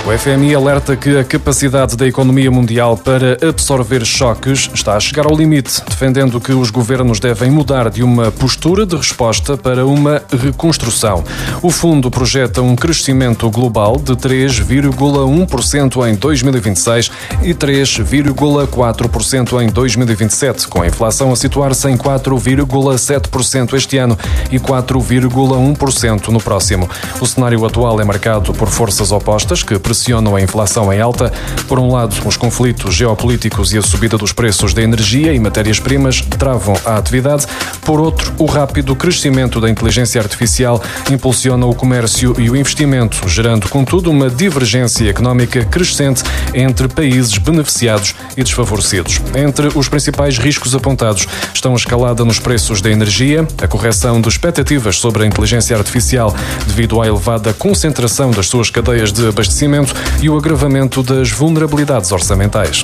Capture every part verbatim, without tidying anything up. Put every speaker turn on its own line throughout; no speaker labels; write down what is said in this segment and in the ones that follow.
O F M I alerta que a capacidade da economia mundial para absorver choques está a chegar ao limite, defendendo que os governos devem mudar de uma postura de resposta para uma reconstrução. O fundo projeta um crescimento global de três vírgula um por cento em dois mil e vinte e seis e três vírgula quatro por cento em dois mil e vinte e sete, com a inflação a situar-se em quatro vírgula sete por cento este ano e quatro vírgula um por cento no próximo. O cenário atual é marcado por forças opostas que pressionam a inflação em alta. Por um lado, os conflitos geopolíticos e a subida dos preços da energia e matérias-primas travam a atividade. Por outro, o rápido crescimento da inteligência artificial impulsiona o comércio e o investimento, gerando, contudo, uma divergência económica crescente entre países beneficiados e desfavorecidos. Entre os principais riscos apontados estão a escalada nos preços da energia, a correção de expectativas sobre a inteligência artificial devido à elevada concentração das suas cadeias de abastecimento e o agravamento das vulnerabilidades orçamentais.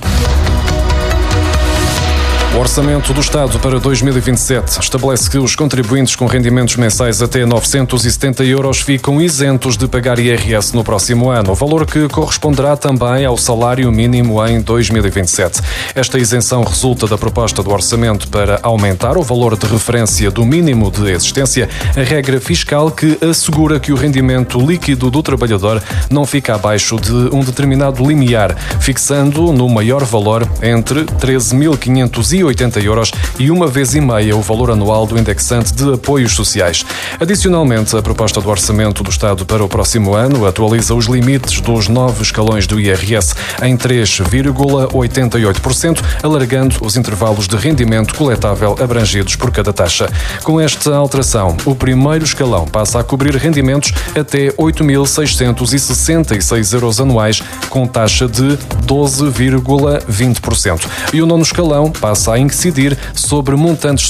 O Orçamento do Estado para dois mil e vinte e sete estabelece que os contribuintes com rendimentos mensais até novecentos e setenta euros ficam isentos de pagar I R S no próximo ano, valor que corresponderá também ao salário mínimo em dois mil e vinte e sete. Esta isenção resulta da proposta do Orçamento para aumentar o valor de referência do mínimo de existência, a regra fiscal que assegura que o rendimento líquido do trabalhador não fica abaixo de um determinado limiar, fixando no maior valor entre treze mil quinhentos e oitenta euros e uma vez e meia o valor anual do indexante de apoios sociais. Adicionalmente, a proposta do Orçamento do Estado para o próximo ano atualiza os limites dos nove escalões do I R S em três vírgula oitenta e oito por cento, alargando os intervalos de rendimento coletável abrangidos por cada taxa. Com esta alteração, o primeiro escalão passa a cobrir rendimentos até oito mil seiscentos e sessenta e seis euros anuais, com taxa de doze vírgula vinte por cento. E o nono escalão passa a incidir sobre montantes